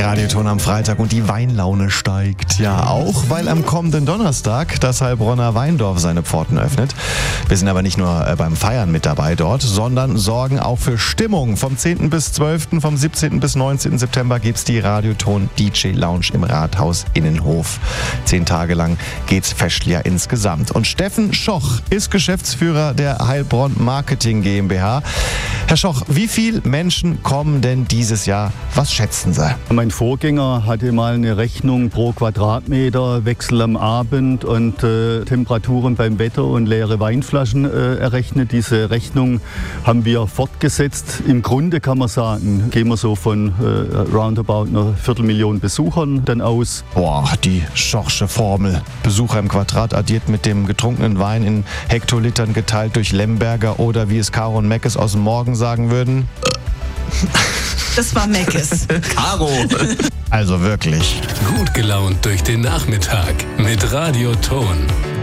Radioton am Freitag und die Weinlaune steigt. Ja, auch weil am kommenden Donnerstag das Heilbronner Weindorf seine Pforten öffnet. Wir sind aber nicht nur beim Feiern mit dabei dort, sondern sorgen auch für Stimmung. Vom 10. bis 12., vom 17. bis 19. September gibt's die Radioton DJ Lounge im Rathaus Innenhof. 10 Tage lang geht's festlich insgesamt. Und Steffen Schoch ist Geschäftsführer der Heilbronn Marketing GmbH. Herr Schoch, wie viele Menschen kommen denn dieses Jahr? Was schätzen Sie? Mein Vorgänger hatte mal eine Rechnung pro Quadratmeter, Wechsel am Abend und Temperaturen beim Wetter und leere Weinflaschen errechnet. Diese Rechnung haben wir fortgesetzt. Im Grunde kann man sagen, gehen wir so von roundabout einer Viertelmillion Besuchern dann aus. Boah, die Schochsche Formel. Besucher im Quadrat addiert mit dem getrunkenen Wein in Hektolitern geteilt durch Lemberger oder wie es Caro und Meckes aus dem Morgen sagen würden. Das war Meckes. Caro. Also wirklich. Gut gelaunt durch den Nachmittag mit Radioton.